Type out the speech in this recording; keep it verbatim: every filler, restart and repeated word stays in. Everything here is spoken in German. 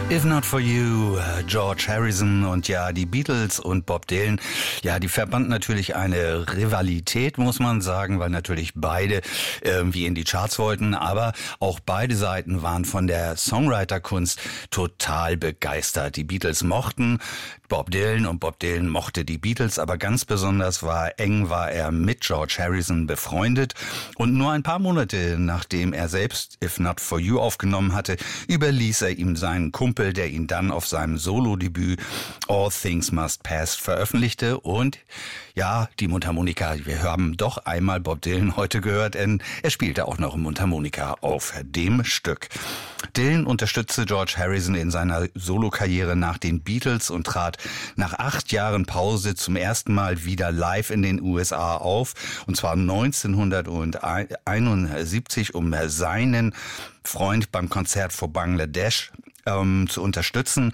If Not For You, George Harrison und ja, die Beatles und Bob Dylan, ja, die verband natürlich eine Rivalität, muss man sagen, weil natürlich beide irgendwie in die Charts wollten, aber auch beide Seiten waren von der Songwriter-Kunst total begeistert. Die Beatles mochten Bob Dylan und Bob Dylan mochte die Beatles, aber ganz besonders war eng war er mit George Harrison befreundet und nur ein paar Monate nachdem er selbst If Not For You aufgenommen hatte, überließ er ihm seinen Kumpel, der ihn dann auf seinem Solo-Debüt All Things Must Pass veröffentlichte. Und ja, die Mundharmonika, wir haben doch einmal Bob Dylan heute gehört, denn er spielte auch noch Mundharmonika auf dem Stück. Dylan unterstützte George Harrison in seiner Solokarriere nach den Beatles und trat nach acht Jahren Pause zum ersten Mal wieder live in den U S A auf, und zwar neunzehnhunderteinundsiebzig, um seinen Freund beim Konzert vor Bangladesch ähm, zu unterstützen.